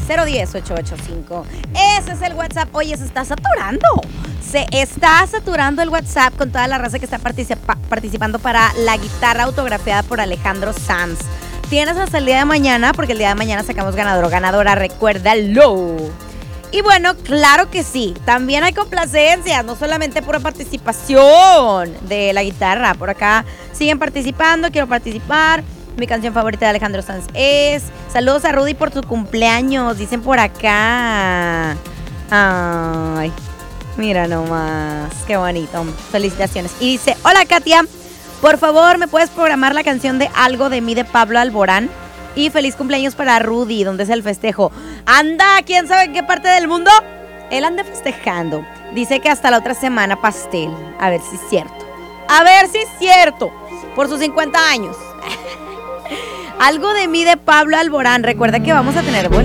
010-885. Ese es el WhatsApp. Oye, se está saturando. Se está saturando el WhatsApp con toda la raza que está participando para la guitarra autografiada por Alejandro Sanz. Tienes hasta el día de mañana, porque el día de mañana sacamos ganador o ganadora, recuérdalo. Y bueno, claro que sí, también hay complacencias, no solamente pura participación de la guitarra. Por acá siguen participando, quiero participar. Mi canción favorita de Alejandro Sanz es saludos a Rudy por tu cumpleaños, dicen por acá. Ay, mira nomás, qué bonito, felicitaciones. Y dice, hola Katia, por favor, ¿me puedes programar la canción de Algo de mí de Pablo Alborán? Y feliz cumpleaños para Rudy, donde es el festejo. Anda, ¿quién sabe en qué parte del mundo? Él anda festejando. Dice que hasta la otra semana pastel. A ver si es cierto. A ver si es cierto. Por sus 50 años. Algo de mí de Pablo Alborán. Recuerda que vamos a tener boletos.